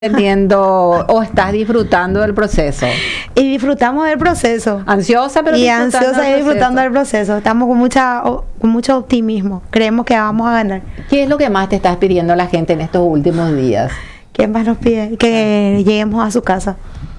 entendiendo o estás disfrutando del proceso? Y disfrutamos del proceso. Ansiosa, pero Y disfrutando ansiosa del y disfrutando proceso. del proceso. Estamos con mucho optimismo. Creemos que vamos a ganar. ¿Qué es lo que más te estás pidiendo a la gente en estos últimos días? ¿Quién más nos pide? Que lleguemos a su casa.